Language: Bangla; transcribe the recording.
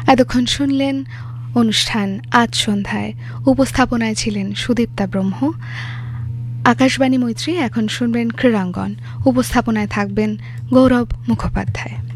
এতক্ষণ শুনলেন অনুষ্ঠান আজ সন্ধ্যায়। উপস্থাপনায় ছিলেন সুদীপ্তা ব্রহ্ম। আকাশবাণী মৈত্রী। এখন শুনবেন ক্রীড়াঙ্গন। উপস্থাপনায় থাকবেন গৌরব মুখোপাধ্যায়।